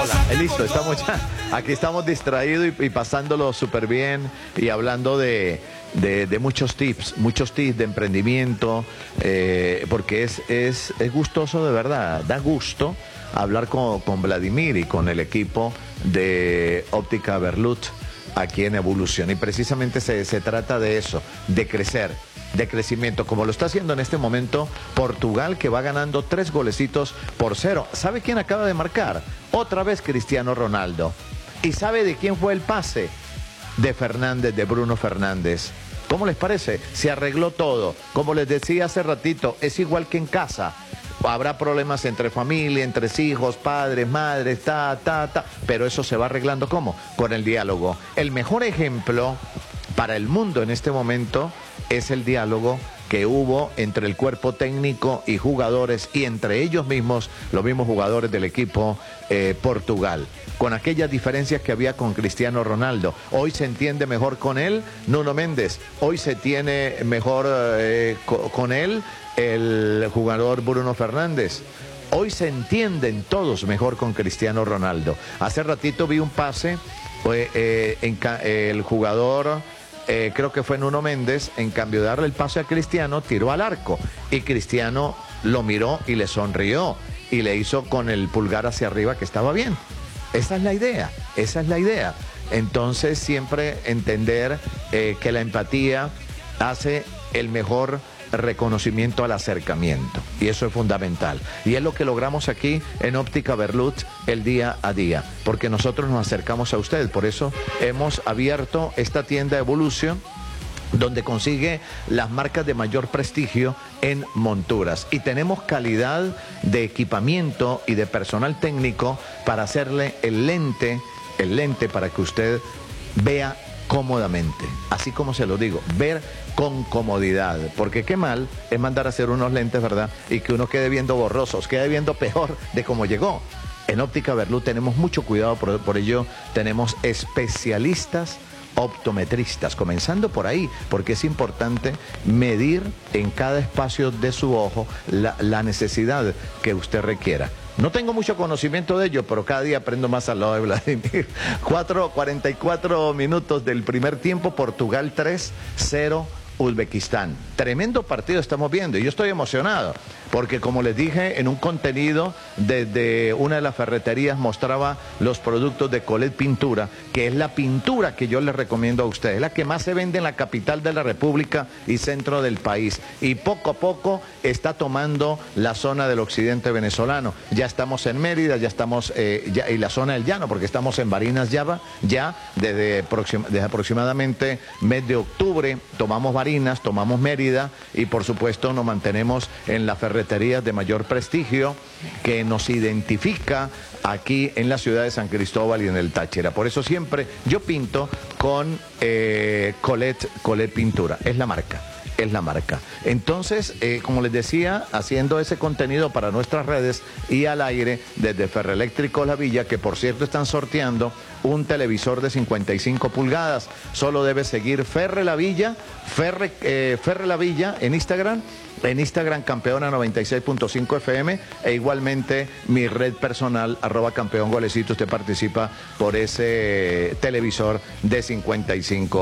Hola, listo, estamos ya. Aquí estamos distraídos y pasándolo súper bien y hablando de muchos tips de emprendimiento, porque es gustoso de verdad, da gusto hablar con Vladimir y con el equipo de Óptica Berlut aquí en Evolución. Y precisamente se trata de eso, de crecer, de crecimiento, como lo está haciendo en este momento Portugal, que va ganando 3-0. ¿Sabe quién acaba de marcar? Otra vez Cristiano Ronaldo. ¿Y sabe de quién fue el pase? De Fernández, de Bruno Fernández. ¿Cómo les parece? Se arregló todo. Como les decía hace ratito, es igual que en casa. Habrá problemas entre familia, entre hijos, padres, madres, pero eso se va arreglando, ¿cómo? Con el diálogo. El mejor ejemplo para el mundo en este momento es el diálogo que hubo entre el cuerpo técnico y jugadores, y entre ellos mismos, los mismos jugadores del equipo Portugal, con aquellas diferencias que había con Cristiano Ronaldo. Hoy se entiende mejor con él Nuno Méndez, hoy se tiene mejor con él el jugador Bruno Fernández. Hoy se entienden todos mejor con Cristiano Ronaldo. Hace ratito vi un pase, el jugador... creo que fue Nuno Méndez, en cambio de darle el pase a Cristiano, tiró al arco y Cristiano lo miró y le sonrió y le hizo con el pulgar hacia arriba que estaba bien. Esa es la idea. Entonces siempre entender que la empatía hace el mejor reconocimiento al acercamiento, y eso es fundamental, y es lo que logramos aquí en Óptica Berlut el día a día, porque nosotros nos acercamos a usted. Por eso hemos abierto esta tienda Evolution, donde consigue las marcas de mayor prestigio en monturas, y tenemos calidad de equipamiento y de personal técnico para hacerle el lente para que usted vea cómodamente, así como se lo digo, ver con comodidad, porque qué mal es mandar a hacer unos lentes, ¿verdad? Y que uno quede viendo borrosos, quede viendo peor de cómo llegó. En Óptica Berlut tenemos mucho cuidado, por ello tenemos especialistas optometristas, comenzando por ahí, porque es importante medir en cada espacio de su ojo la necesidad que usted requiera. No tengo mucho conocimiento de ello, pero cada día aprendo más al lado de Vladimir. 4:44 minutos del primer tiempo, Portugal 3-0. Uzbekistán. Tremendo partido estamos viendo y yo estoy emocionado porque, como les dije en un contenido desde una de las ferreterías, mostraba los productos de Colette Pintura, que es la pintura que yo les recomiendo a ustedes, la que más se vende en la capital de la República y centro del país, y poco a poco está tomando la zona del occidente venezolano. Ya estamos en Mérida, ya estamos y la zona del llano, porque estamos en Barinas ya desde aproximadamente mes de octubre tomamos Barinas, tomamos Mérida, y por supuesto nos mantenemos en la ferretería de mayor prestigio que nos identifica aquí en la ciudad de San Cristóbal y en el Táchira. Por eso siempre yo pinto con Colette Pintura, es la marca. Entonces, como les decía, haciendo ese contenido para nuestras redes y al aire desde Ferroeléctrico La Villa, que por cierto están sorteando un televisor de 55 pulgadas. Solo debe seguir Ferre La Villa en Instagram. En Instagram, Campeona 96.5 FM, e igualmente mi red personal, @campeongolecito. Usted participa por ese televisor de 55